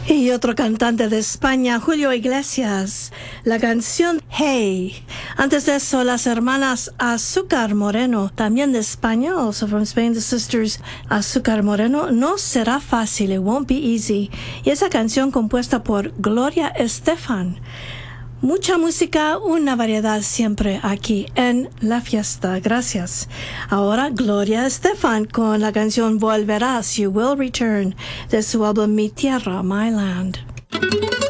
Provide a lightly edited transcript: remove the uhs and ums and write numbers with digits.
Y otro cantante de España, Julio Iglesias, la canción Hey. Antes de eso, las hermanas Azúcar Moreno, también de España, also from Spain, the sisters Azúcar Moreno, No será fácil, it won't be easy. Y esa canción compuesta por Gloria Estefan. Mucha música, una variedad siempre aquí en La Fiesta. Gracias. Ahora Gloria Estefan con la canción Volverás, You Will Return, de su álbum Mi Tierra, My Land.